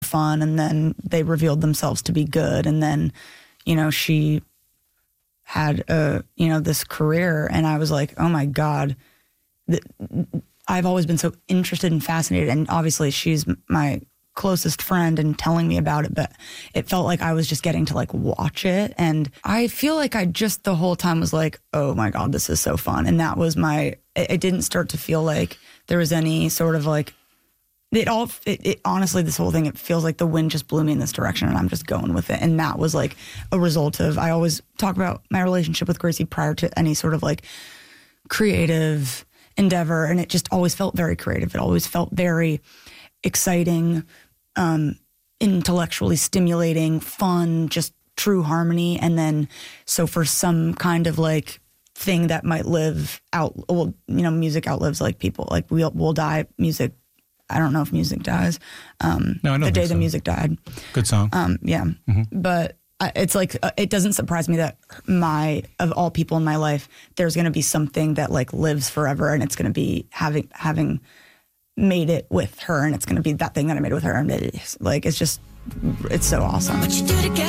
fun, and then they revealed themselves to be good, and then, you know, she had this career, and I was like, oh my God, I've always been so interested and fascinated, and obviously she's my closest friend and telling me about it, but it felt like I was just getting to like watch it, and I feel like I just the whole time was like, oh my God, this is so fun. And that was it didn't start to feel like there was any sort of like it honestly, this whole thing, it feels like the wind just blew me in this direction and I'm just going with it. And that was like a result of, I always talk about my relationship with Gracie prior to any sort of like creative endeavor, and it just always felt very creative. It always felt very exciting, intellectually stimulating, fun, just true harmony. And then, so for some kind of like thing that might live out, well, you know, music outlives like people, like we'll die, music, I don't know if music dies. No, I don't The Day think the so. Music Died. Good song. Yeah. But it's like, it doesn't surprise me that of all people in my life, there's going to be something that like lives forever, and it's going to be having made it with her, and it's going to be that thing that I made with her. And it's so awesome.